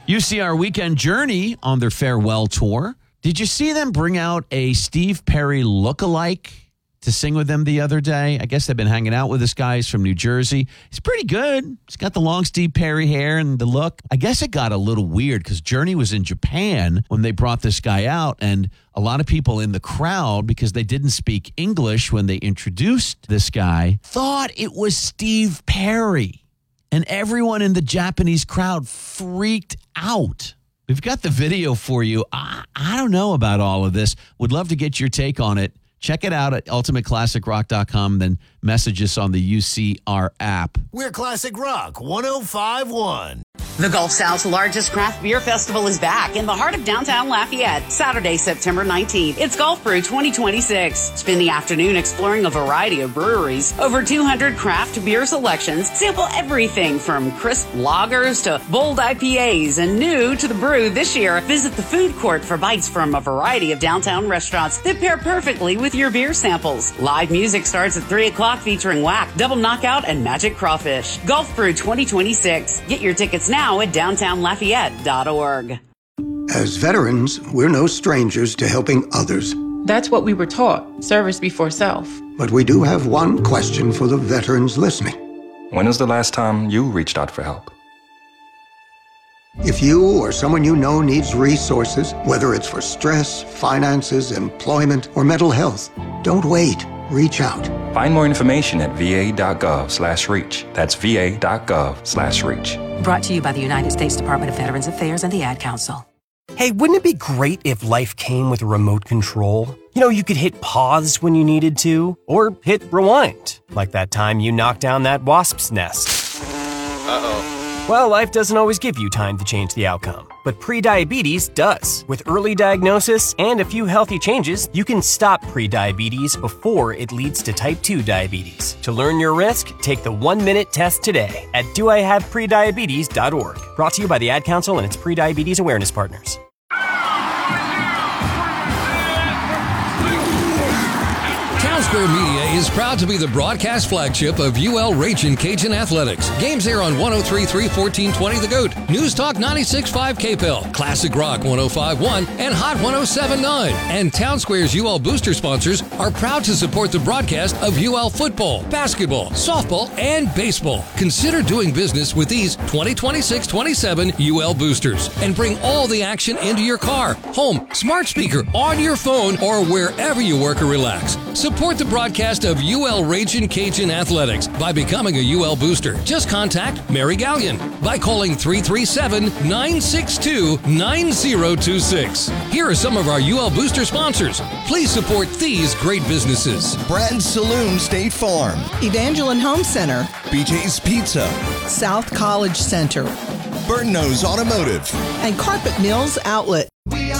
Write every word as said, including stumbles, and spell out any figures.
U C R Weekend Journey on their farewell tour. Did you see them bring out a Steve Perry lookalike to sing with them the other day? I guess they've been hanging out with this guy. He's from New Jersey. He's pretty good. He's got the long Steve Perry hair and the look. I guess it got a little weird because Journey was in Japan when they brought this guy out, and a lot of people in the crowd, because they didn't speak English when they introduced this guy, thought it was Steve Perry. And everyone in the Japanese crowd freaked out. We've got the video for you. I, I don't know about all of this. Would love to get your take on it. Check it out at ultimate classic rock dot com, then message us on the U C R app. We're Classic Rock one oh five point one. The Gulf South's largest craft beer festival is back in the heart of downtown Lafayette, Saturday, September nineteenth. It's Gulf Brew twenty twenty-six. Spend the afternoon exploring a variety of breweries, over two hundred craft beer selections, sample everything from crisp lagers to bold I P As, and new to the brew this year, visit the food court for bites from a variety of downtown restaurants that pair perfectly with your beer samples. Live music starts at three o'clock featuring Whack, Double Knockout, and Magic Crawfish. Gulf Brew twenty twenty-six. Get your tickets now at downtown lafayette dot org. As veterans, we're no strangers to helping others. That's what we were taught, service before self. But we do have one question for the veterans listening. When was the last time you reached out for help? If you or someone you know needs resources, whether it's for stress, finances, employment, or mental health, don't wait. Reach out. Find more information at va.gov slash reach. That's va.gov slash reach. Brought to you by the United States Department of Veterans Affairs and the Ad Council. Hey, wouldn't it be great if life came with a remote control? You know, you could hit pause when you needed to, or hit rewind, like that time you knocked down that wasp's nest. Uh-oh. Well, life doesn't always give you time to change the outcome, but prediabetes does. With early diagnosis and a few healthy changes, you can stop prediabetes before it leads to type two diabetes. To learn your risk, take the one-minute test today at do I have prediabetes dot org. Brought to you by the Ad Council and its prediabetes awareness partners. Townsquare Media is proud to be the broadcast flagship of U L Ragin' Cajun Athletics. Games air on one oh three point three, fourteen twenty The Goat, News Talk ninety-six point five K P L, Classic Rock one oh five point one, and Hot one oh seven point nine. And Townsquare's U L Booster sponsors are proud to support the broadcast of U L football, basketball, softball, and baseball. Consider doing business with these twenty twenty-six twenty-seven U L Boosters and bring all the action into your car, home, smart speaker, on your phone, or wherever you work or relax. Support the broadcast of U L Ragin' Cajun Athletics by becoming a U L Booster. Just contact Mary Gallion by calling three three seven, nine six two, nine zero two six. Here are some of our U L Booster sponsors. Please support these great businesses. Brad's Saloon State Farm, Evangeline Home Center, B J's Pizza, South College Center, Burton Nose Automotive, and Carpet Mills Outlet.